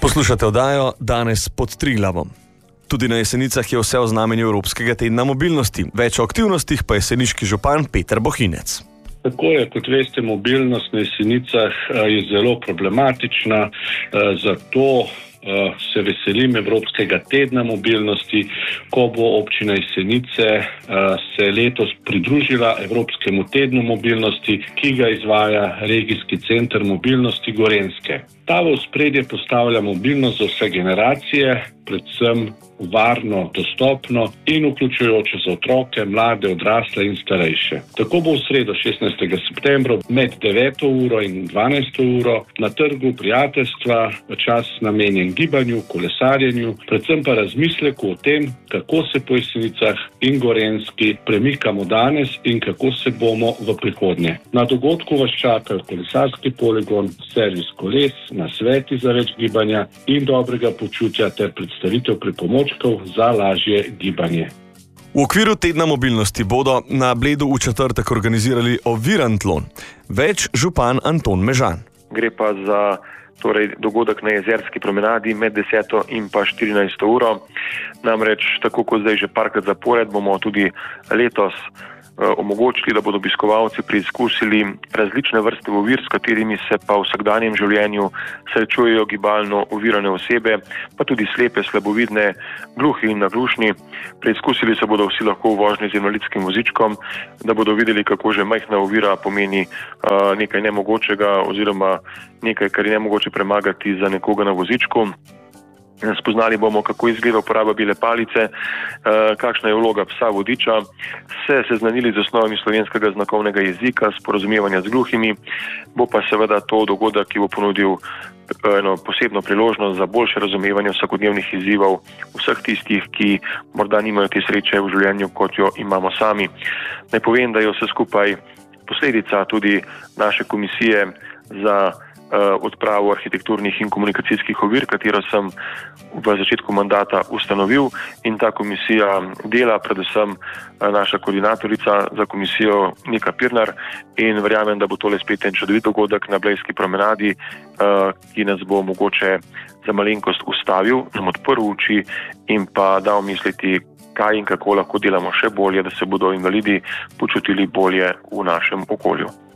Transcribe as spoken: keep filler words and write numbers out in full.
Poslušate oddajo Danes pod Triglavom. Tudi na Jesenicah je vse o znamenju Evropskega tedna mobilnosti. Več o aktivnostih pa jeseniški župan Peter Bohinec. Tako je, kot veste, mobilnost na Jesenicah je zelo problematična, zato se veselim Evropskega tedna mobilnosti, ko bo občina Jesenice se letos pridružila Evropskemu tednu mobilnosti, ki ga izvaja Regijski center mobilnosti Gorenjske. Ta v ospredje postavlja mobilnost za vse generacije, predvsem varno, dostopno in vključujoče za otroke, mlade, odrasle in starejše. Tako bo v sredo šestnajstega septembra med deveto uro in dvanajsto uro na trgu Prijateljstva čas namenjen gibanju, kolesarjenju, predvsem pa razmisleku o tem, kako se po Jesenicah in Gorenjski premikamo danes in kako se bomo v prihodnje. Na dogodku vas čakajo kolesarski poligon, servis koles, nasveti za več gibanja in dobrega počutja ter predstavitev pripomočkov za lažje gibanje. V okviru tedna mobilnosti bodo na Bledu v četrtek organizirali Ovirantlon. Več župan Anton Mežan. Gre pa za torej, dogodek na Jezerski promenadi med deseto in pa štirinajsto uro. Namreč, tako kot zdaj že parkrat zapored, bomo tudi letos omogočili, da bodo obiskovalci preizkusili različne vrste ovir, s katerimi se pa v vsakdanjem življenju srečujejo gibalno ovirane osebe, pa tudi slepe, slabovidne, gluhi in naglušni. Preizkusili se bodo vsi lahko v vožnji z invalidskim vozičkom, da bodo videli, kako že majhna ovira pomeni uh, nekaj nemogočega oziroma nekaj, kar je nemogoče premagati za nekoga na vozičku. Spoznali bomo, kako izgleda uporaba bele palice, kakšna je vloga psa vodiča, se seznanili z osnovami slovenskega znakovnega jezika, sporazumevanja z gluhimi, bo pa seveda to dogodek, ki bo ponudil eno posebno priložnost za boljše razumevanje vsakodnevnih izzivov vseh tistih, ki morda nimajo te sreče v življenju, kot jo imamo sami. Naj povem, da je vse skupaj posledica tudi naše komisije za odpravo arhitekturnih in komunikacijskih ovir, katero sem v začetku mandata ustanovil, in ta komisija dela, predvsem naša koordinatorica za komisijo Nika Pirnar, in verjamem, da bo tole spet en čudovit dogodek na Blejski promenadi, ki nas bo mogoče za malenkost ustavil, nam odprl oči in pa dal misliti, kaj in kako lahko delamo še bolje, da se bodo invalidi počutili bolje v našem okolju.